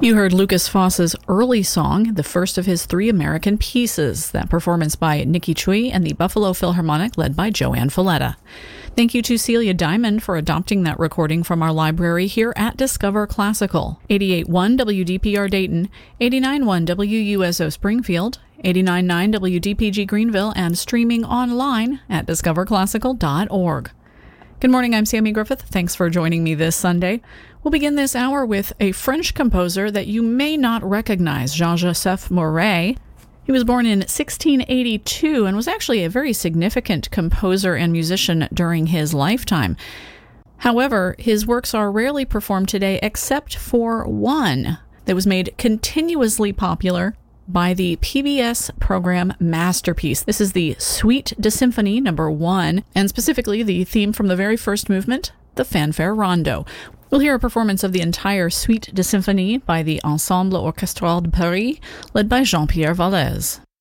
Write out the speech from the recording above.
You heard Lukas Foss's Early Song, the first of his 3 American pieces, that performance by Nikki Chui and the Buffalo Philharmonic led by Joanne Falletta. Thank you to Celia Diamond for adopting that recording from our library here at Discover Classical. 88.1 WDPR Dayton, 89.1 WUSO Springfield, 89.9 WDPG Greenville, and streaming online at discoverclassical.org. Good morning, I'm Sammy Griffith. Thanks for joining me this Sunday. We'll begin this hour with a French composer that you may not recognize, Jean-Joseph Mouret. He was born in 1682 and was actually a very significant composer and musician during his lifetime. However, his works are rarely performed today except for one that was made continuously popular by the PBS program Masterpiece. This is the Suite de Symphonie No. 1, and specifically the theme from the very first movement, the Fanfare Rondo. We'll hear a performance of the entire Suite de Symphonie by the Ensemble Orchestral de Paris, led by Jean-Pierre Vallès.